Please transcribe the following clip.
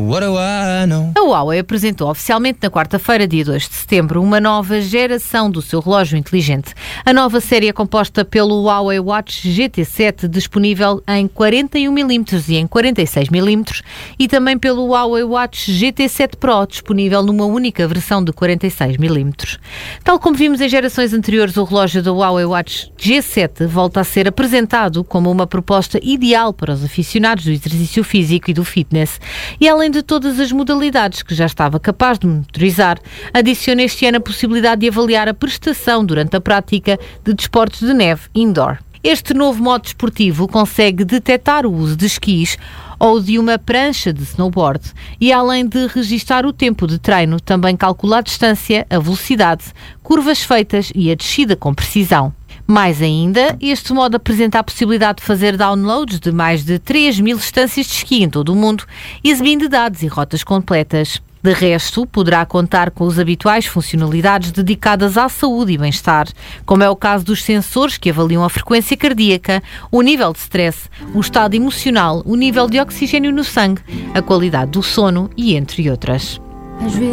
what do I know? A Huawei apresentou oficialmente na quarta-feira, dia 2 de setembro, uma nova geração do seu relógio inteligente. A nova série é composta pelo Huawei Watch GT7, disponível em 41mm e em 46mm, e também pelo Huawei Watch GT7 Pro, disponível numa única versão de 46mm. Tal como vimos em gerações anteriores, o relógio da Huawei Watch G7 volta a ser apresentado como uma proposta ideal para os aficionados do exercício físico e do fitness. E além de todas as modalidades que já estava capaz de monitorizar, adiciona este ano a possibilidade de avaliar a prestação durante a prática de desportos de neve indoor. Este novo modo desportivo consegue detectar o uso de esquis ou de uma prancha de snowboard e, além de registar o tempo de treino, também calcula a distância, a velocidade, curvas feitas e a descida com precisão. Mais ainda, este modo apresenta a possibilidade de fazer downloads de mais de 3.000 estâncias de esqui em todo o mundo, exibindo dados e rotas completas. De resto, poderá contar com as habituais funcionalidades dedicadas à saúde e bem-estar, como é o caso dos sensores que avaliam a frequência cardíaca, o nível de stress, o estado emocional, o nível de oxigênio no sangue, a qualidade do sono e entre outras.